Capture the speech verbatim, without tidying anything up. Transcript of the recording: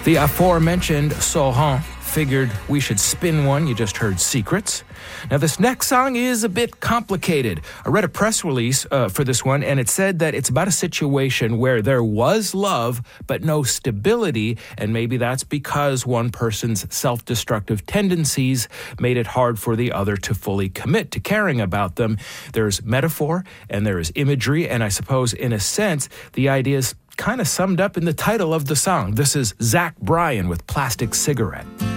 The aforementioned Sohan figured we should spin one. You just heard Secrets. Now, this next song is a bit complicated. I read a press release uh, for this one, and it said that it's about a situation where there was love, but no stability, and maybe that's because one person's self-destructive tendencies made it hard for the other to fully commit to caring about them. There's metaphor, and there is imagery, and I suppose, in a sense, the idea is kind of summed up in the title of the song. This is Zach Bryan with Plastic Cigarette.